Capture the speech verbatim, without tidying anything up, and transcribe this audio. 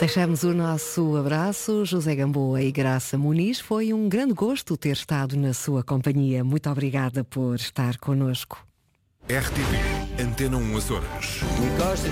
Deixamos o nosso abraço, José Gamboa e Graça Muniz. Foi um grande gosto ter estado na sua companhia. Muito obrigada por estar connosco. R T P Antena um Açores.